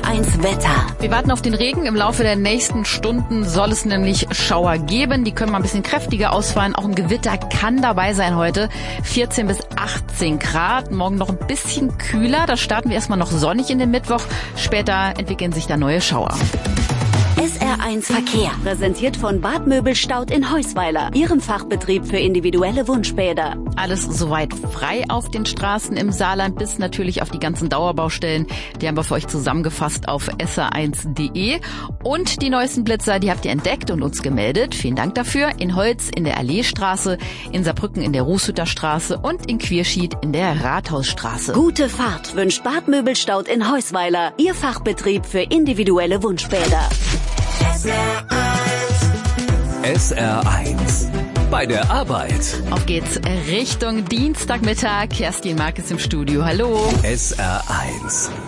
SR1 Wetter. Wir warten auf den Regen. Im Laufe der nächsten Stunden soll es nämlich Schauer geben. Die können mal ein bisschen kräftiger ausfallen. Auch ein Gewitter kann dabei sein heute. 14 bis 18 Grad. Morgen noch ein bisschen kühler. Da starten wir erstmal noch sonnig in den Mittwoch. Später entwickeln sich da neue Schauer. SR1 Verkehr, präsentiert von Bad Möbelstaud in Heusweiler, Ihrem Fachbetrieb für individuelle Wunschbäder. Alles soweit frei auf den Straßen im Saarland, bis natürlich auf die ganzen Dauerbaustellen. Die haben wir für euch zusammengefasst auf sr1.de. Und die neuesten Blitzer, die habt ihr entdeckt und uns gemeldet. Vielen Dank dafür. In Holz in der Alleestraße, in Saarbrücken in der Rußhütter Straße und in Quierschied in der Rathausstraße. Gute Fahrt wünscht Bad Möbelstaud in Heusweiler, Ihr Fachbetrieb für individuelle Wunschbäder. SR1 bei der Arbeit. Auf geht's Richtung Dienstagmittag. Kerstin Mark ist im Studio. Hallo. SR1